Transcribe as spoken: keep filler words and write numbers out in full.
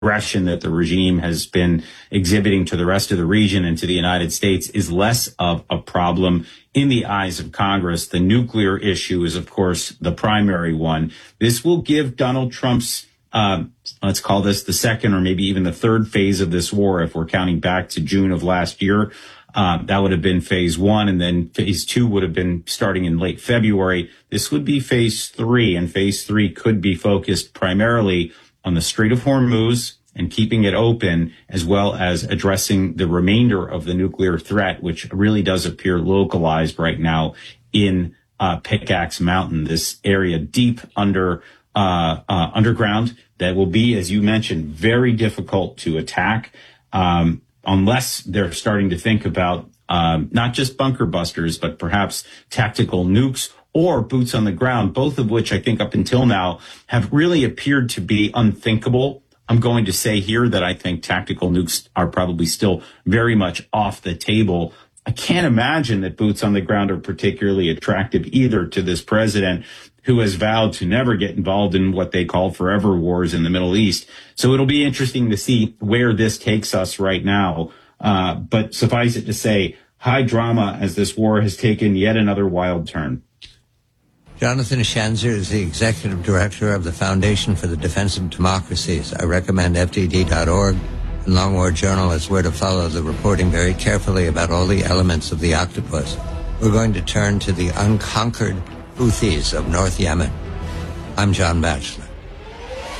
aggression that the regime has been exhibiting to the rest of the region and to the United States is less of a problem in the eyes of Congress. The nuclear issue is, of course, the primary one. This will give Donald Trump's, uh, let's call this the second or maybe even the third phase of this war, if we're counting back to June of last year. Uh, that would have been phase one, and then phase two would have been starting in late February. This would be phase three, and phase three could be focused primarily on the Strait of Hormuz and keeping it open, as well as addressing the remainder of the nuclear threat, which really does appear localized right now in uh, Pickaxe Mountain, this area deep under uh, uh, underground that will be, as you mentioned, very difficult to attack um, unless they're starting to think about um, not just bunker busters, but perhaps tactical nukes or boots on the ground, both of which I think up until now have really appeared to be unthinkable. I'm going to say here that I think tactical nukes are probably still very much off the table. I can't imagine that boots on the ground are particularly attractive either to this president, who has vowed to never get involved in what they call forever wars in the Middle East. So it'll be interesting to see where this takes us right now. Uh, but suffice it to say, high drama as this war has taken yet another wild turn. Jonathan Schanzer is the Executive Director of the Foundation for the Defense of Democracies. I recommend F D D dot org and Long War Journal is where to follow the reporting very carefully about all the elements of the octopus. We're going to turn to the unconquered Houthis of North Yemen. I'm John Batchelor.